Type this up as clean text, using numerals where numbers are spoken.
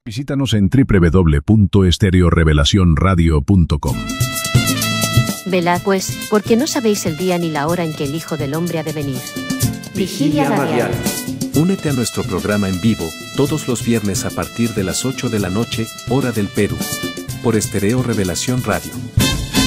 Visítanos en www.estereorevelacionradio.com. Velad pues, porque no sabéis el día ni la hora en que el Hijo del Hombre ha de venir. Vigilia radial. Únete a nuestro programa en vivo, todos los viernes a partir de las 8 de la noche, hora del Perú. Por Estereo Revelación Radio.